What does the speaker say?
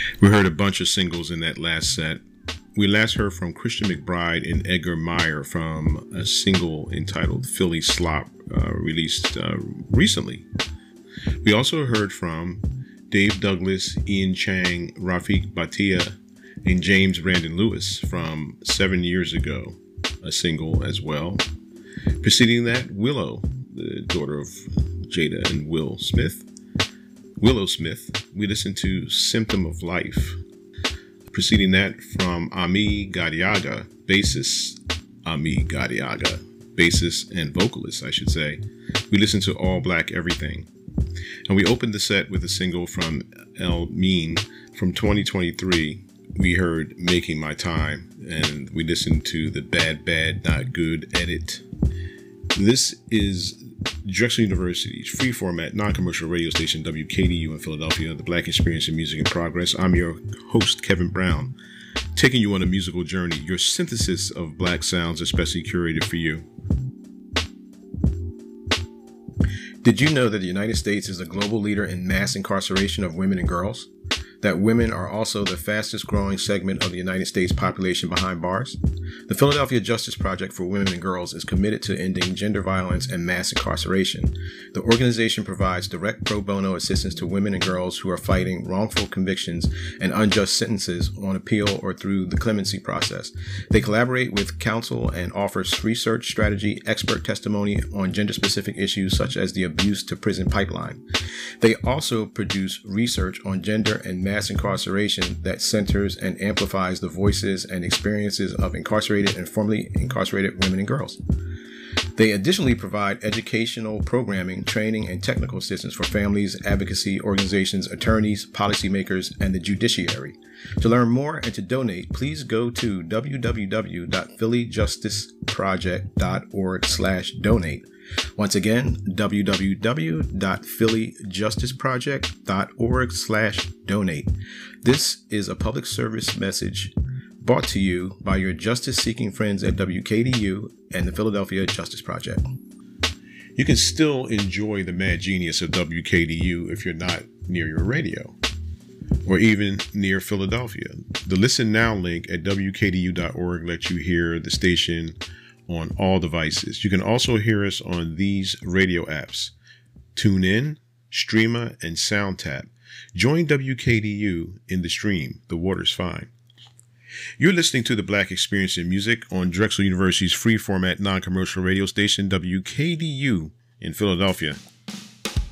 We heard a bunch of singles in that last set. We last heard from Christian McBride and Edgar Meyer from a single entitled Philly Slop, released recently. We also heard from Dave Douglas, Ian Chang, Rafik Bhatia, and James Brandon Lewis from 7 years ago, a single as well. Preceding that, Willow, the daughter of Jada and Willow Smith. We listened to Symptom of Life. Preceding that, from Ami Gadiaga, bassist and vocalist, I should say, we listened to All Black Everything. And we opened the set with a single from El Mean from 2023. We heard Making My Time, and we listened to the Bad Bad Not Good edit. This is Drexel University's free format, non-commercial radio station, WKDU in Philadelphia, the Black Experience in Music in Progress. I'm your host, Kevin Brown, taking you on a musical journey, your synthesis of black sounds especially curated for you. Did you know that the United States is a global leader in mass incarceration of women and girls? That women are also the fastest growing segment of the United States population behind bars? The Philadelphia Justice Project for Women and Girls is committed to ending gender violence and mass incarceration. The organization provides direct pro bono assistance to women and girls who are fighting wrongful convictions and unjust sentences on appeal or through the clemency process. They collaborate with counsel and offers research, strategy, expert testimony on gender-specific issues such as the abuse to prison pipeline. They also produce research on gender and mass incarceration that centers and amplifies the voices and experiences of incarcerated and formerly incarcerated women and girls. They additionally provide educational programming, training, and technical assistance for families, advocacy organizations, attorneys, policymakers, and the judiciary. To learn more and to donate, please go to www.phillyjusticeproject.org/donate. Once again, www.phillyjusticeproject.org/donate. This is a public service message brought to you by your justice-seeking friends at WKDU and the Philadelphia Justice Project. You can still enjoy the mad genius of WKDU if you're not near your radio, or even near Philadelphia. The Listen Now link at WKDU.org lets you hear the station on all devices. You can also hear us on these radio apps: TuneIn, Streema, and SoundTap. Join WKDU in the stream. The water's fine. You're listening to the Black Experience in Music on Drexel University's free format non-commercial radio station, WKDU in Philadelphia.